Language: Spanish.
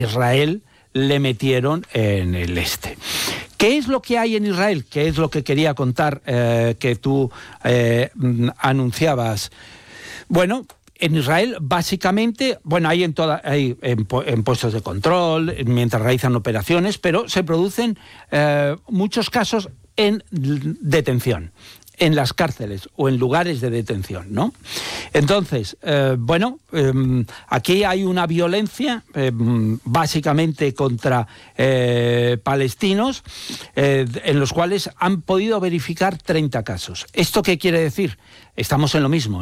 Israel le metieron en el este. ¿Qué es lo que hay en Israel? ¿Qué es lo que quería contar que tú anunciabas? Bueno, en Israel, básicamente, bueno, hay en puestos de control, mientras realizan operaciones, pero se producen muchos casos en detención, en las cárceles o en lugares de detención, ¿no? Entonces, aquí hay una violencia básicamente contra palestinos, en los cuales han podido verificar 30 casos. ¿Esto qué quiere decir? Estamos en lo mismo, ¿no?